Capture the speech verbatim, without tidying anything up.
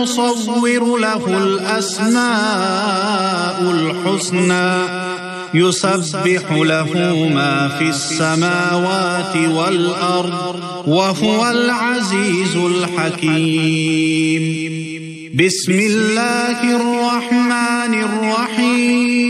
المصور له الأسماء الحسنى يسبح له ما في السماوات والأرض وهو العزيز الحكيم. بسم الله الرحمن الرحيم